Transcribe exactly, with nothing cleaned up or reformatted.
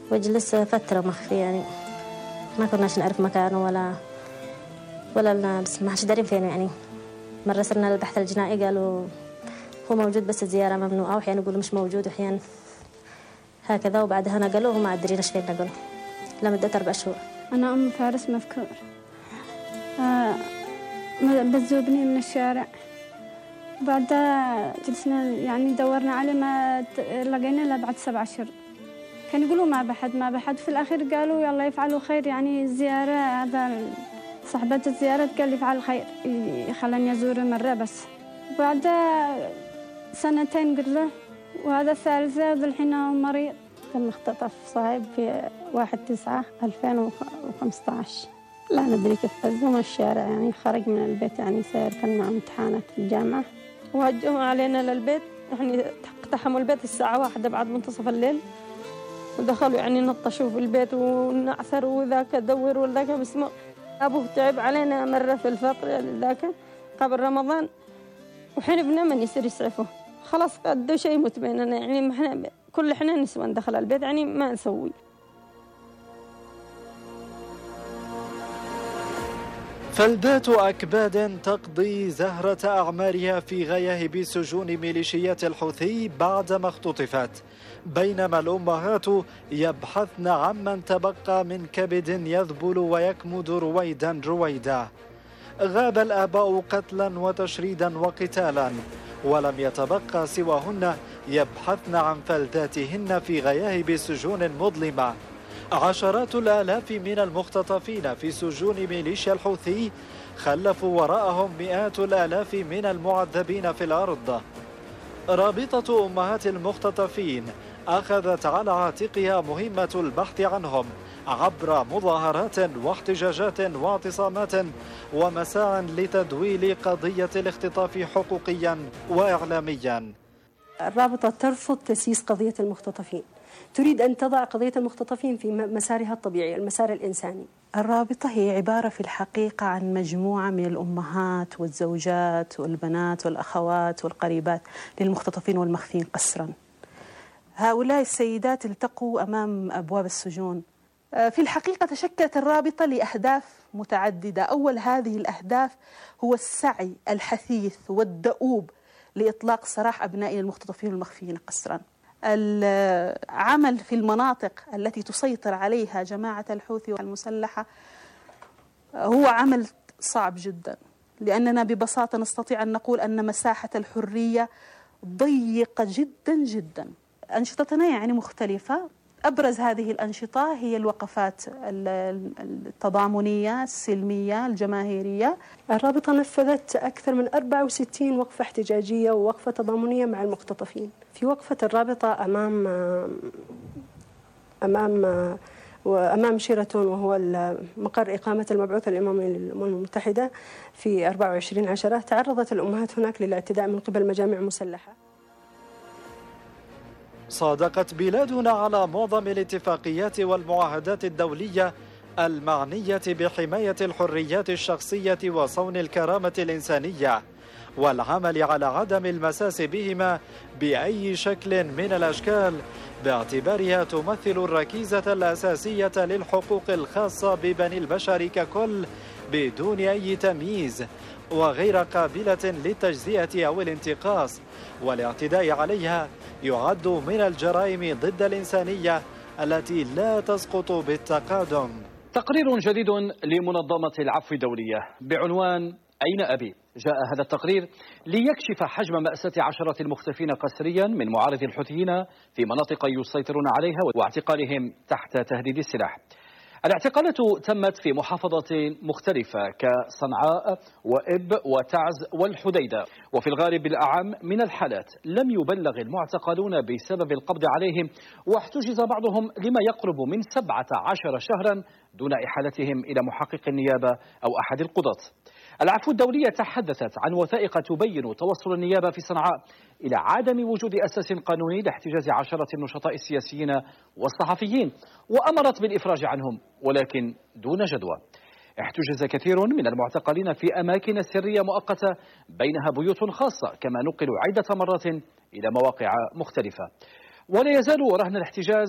وجلس فترة مخفي، يعني ما كناش نعرف مكانه ولا ولا لنا، بس ما حدش دارين فين. يعني مرة صرنا للبحث الجنائي قالوا هو موجود بس الزيارة ممنوعة، وأحيانا يقولوا مش موجود وأحيانا هكذا، وبعدها نقلوه وما أدري إيش فين نقلوه لمدة أربع شهور. أنا أم فارس مفكور، آه بتزوبني من الشارع. بعدها جلسنا يعني دورنا عليه ما لقينا إلا بعد سبع أشهر. كان يقولوا ما بحد ما بحد، في الأخير قالوا يلا يفعلوا خير، يعني الزيارة هذا صاحبة الزيارة قال يفعل خير خلاني أزوره مرة بس. بعد سنتين قلت له، وهذا الثالثة والحين هو مريض. تم اختطف صاحب في واحد تسعة ألفين وخمسة عشر. لا ندري كيف فزوا من الشارع، يعني خرج من البيت، يعني سير كان مع امتحانات في الجامعة، وهجموا علينا للبيت. يعني اقتحموا البيت الساعة واحدة بعد منتصف الليل، ودخلوا يعني نطشوا في البيت ونعثروا وذاك دور وذاك، بس ما أبوه تعب علينا مرة في الفترة ذاك قبل رمضان، وحين ابننا من يصير يسعفه خلاص قدوا شيء يموت بيننا. يعني ما احنا كل احنا نسوان دخل البيت، يعني ما نسوي. فلذات أكباد تقضي زهرة أعمارها في غياهب سجون ميليشيات الحوثي بعدما اختطفت، بينما الأمهات يبحثن عمن تبقى من كبد يذبل ويكمد رويدا رويدا. غاب الآباء قتلا وتشريدا وقتالا، ولم يتبقى سواهن يبحثن عن فلذاتهن في غياهب سجون مظلمة. عشرات الآلاف من المختطفين في سجون ميليشيا الحوثي خلفوا وراءهم مئات الآلاف من المعذبين في الأرض. رابطة أمهات المختطفين أخذت على عاتقها مهمة البحث عنهم عبر مظاهرات واحتجاجات واعتصامات ومساع لتدويل قضية الاختطاف حقوقيا وإعلاميا. الرابطة ترفض تسييس قضية المختطفين، تريد أن تضع قضية المختطفين في مسارها الطبيعي، المسار الإنساني. الرابطة هي عبارة في الحقيقة عن مجموعة من الأمهات والزوجات والبنات والأخوات والقريبات للمختطفين والمخفين قسرا. هؤلاء السيدات التقوا أمام أبواب السجون. في الحقيقة تشكلت الرابطة لأهداف متعددة. أول هذه الأهداف هو السعي الحثيث والدؤوب لإطلاق سراح أبنائنا المختطفين والمخفيين قسرا. العمل في المناطق التي تسيطر عليها جماعة الحوثي المسلحة هو عمل صعب جدا، لأننا ببساطة نستطيع أن نقول أن مساحة الحرية ضيقة جدا جدا. أنشطتنا يعني مختلفة. أبرز هذه الأنشطة هي الوقفات التضامنية السلمية الجماهيرية. الرابطة نفذت أكثر من أربعة وستين وقفة احتجاجية ووقفة تضامنية مع المختطفين. في وقفة الرابطة أمام أمام وأمام شيراتون، وهو مقر إقامة المبعوث الأممي للأمم المتحدة، في أربعة وعشرين عشرة تعرضت الأمهات هناك للاعتداء من قبل مجامع مسلحة. صادقت بلادنا على معظم الاتفاقيات والمعاهدات الدولية المعنية بحماية الحريات الشخصية وصون الكرامة الإنسانية، والعمل على عدم المساس بهما بأي شكل من الأشكال، باعتبارها تمثل الركيزة الأساسية للحقوق الخاصة ببني البشر ككل بدون أي تمييز، وغير قابلة للتجزئة أو الانتقاص، والاعتداء عليها يعد من الجرائم ضد الإنسانية التي لا تسقط بالتقادم. تقرير جديد لمنظمة العفو الدولية بعنوان أين أبي؟ جاء هذا التقرير ليكشف حجم مأساة عشرات المختفين قسريا من معارضي الحوثيين في مناطق يسيطرون عليها واعتقالهم تحت تهديد السلاح. الاعتقالات تمت في محافظات مختلفة كصنعاء وإب وتعز والحديدة، وفي الغالب الأعم من الحالات لم يبلغ المعتقلون بسبب القبض عليهم، واحتجز بعضهم لما يقرب من سبعة عشر شهرا دون إحالتهم إلى محقق النيابة أو أحد القضاة. العفو الدولية تحدثت عن وثائق تبين توصل النيابة في صنعاء إلى عدم وجود أساس قانوني لاحتجاز عشرة النشطاء السياسيين والصحفيين، وأمرت بالإفراج عنهم ولكن دون جدوى. احتجز كثير من المعتقلين في أماكن سرية مؤقتة بينها بيوت خاصة، كما نقلوا عدة مرات إلى مواقع مختلفة. ولا يزال رهن الاحتجاز